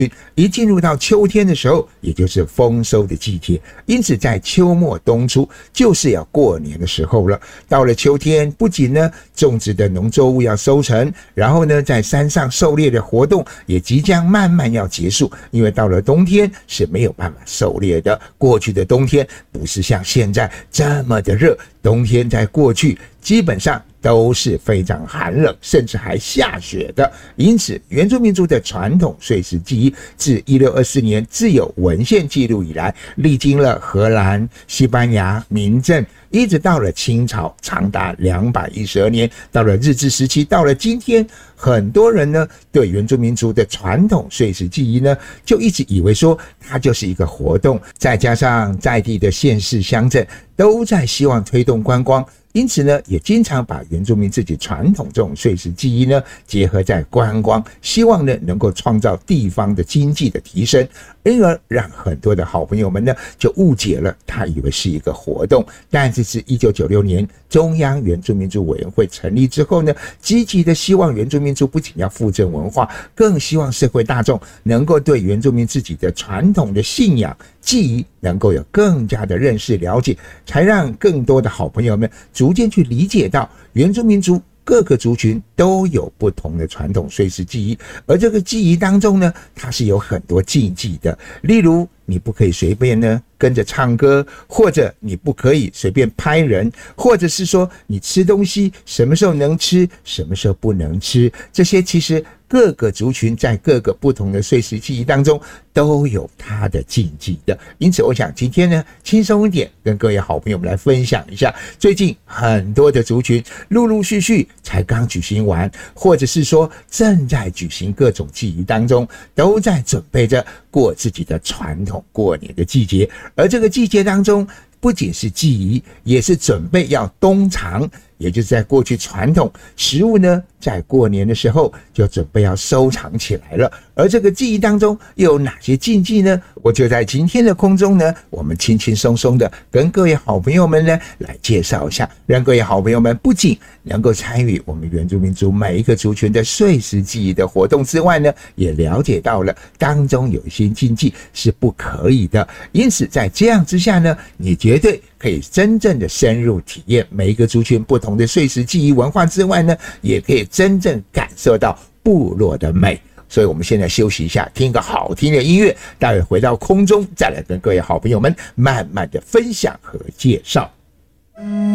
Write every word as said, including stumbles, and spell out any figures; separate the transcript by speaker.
Speaker 1: 一进入到秋天的时候，也就是丰收的季节，因此在秋末冬初就是要过年的时候了。到了秋天，不仅呢种植的农作物要收成，然后呢在山上狩猎的活动也即将慢慢要结束，因为到了冬天是没有办法狩猎的。过去的冬天不是像现在这么的热，冬天在过去基本上都是非常寒冷，甚至还下雪的。因此原住民族的传统岁时记忆自一六二四年自有文献记录以来，历经了荷兰、西班牙、明郑，一直到了清朝，长达两百一十二年。到了日治时期，到了今天，很多人呢对原住民族的传统岁时记忆呢，就一直以为说它就是一个活动，再加上在地的县市乡镇都在希望推动观光，因此呢，也经常把原住民自己传统这种岁时记忆呢，结合在观光，希望呢能够创造地方的经济的提升，因而让很多的好朋友们呢就误解了，他以为是一个活动。但这是一九九六年中央原住民族委员会成立之后呢，积极的希望原住民族不仅要复振文化，更希望社会大众能够对原住民自己的传统的信仰记忆能够有更加的认识了解，才让更多的好朋友们逐渐去理解到原住民族各个族群都有不同的传统岁时记忆，而这个记忆当中呢，它是有很多禁忌的，例如你不可以随便呢跟着唱歌，或者你不可以随便拍人，或者是说你吃东西什么时候能吃，什么时候不能吃，这些其实各个族群在各个不同的岁时记忆当中都有它的禁忌的。因此我想今天呢轻松一点，跟各位好朋友们来分享一下，最近很多的族群陆陆续续才刚举行完，或者是说正在举行各种记忆当中，都在准备着过自己的传统过年的季节。而这个季节当中不仅是记忆，也是准备要冬藏，也就是在过去传统食物呢在过年的时候就准备要收藏起来了。而这个记忆当中又有哪些禁忌呢？我就在今天的空中呢，我们轻轻松松的跟各位好朋友们呢来介绍一下，让各位好朋友们不仅能够参与我们原住民族每一个族群的岁时记忆的活动之外呢，也了解到了当中有一些禁忌是不可以的。因此在这样之下呢，你绝对可以真正的深入体验每一个族群不同的岁时记忆文化之外呢，也可以真正感受到部落的美。所以我们现在休息一下，听一个好听的音乐，待会回到空中再来跟各位好朋友们慢慢的分享和介绍。